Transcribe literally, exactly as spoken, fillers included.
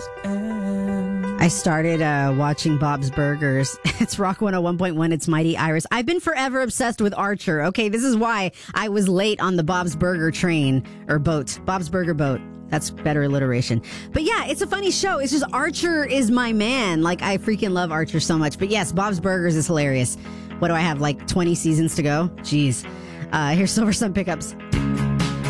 I started uh, watching Bob's Burgers. It's Rock one oh one point one. It's Mighty Iris. I've been forever obsessed with Archer. Okay, this is why I was late on the Bob's Burger train or boat. Bob's Burger boat. That's better alliteration. But yeah, it's a funny show. It's just Archer is my man. Like, I freaking love Archer so much. But yes, Bob's Burgers is hilarious. What do I have, like twenty seasons to go? Jeez. Uh, here's Silver Sun Pickups.